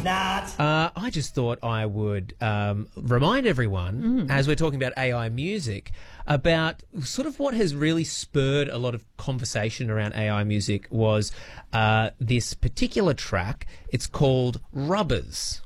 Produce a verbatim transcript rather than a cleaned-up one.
not. Uh, I just thought I would um, remind everyone, Mm. as we're talking about A I music, about sort of what has really spurred a lot of conversation around A I music was uh, this particular track. It's called Rubbers.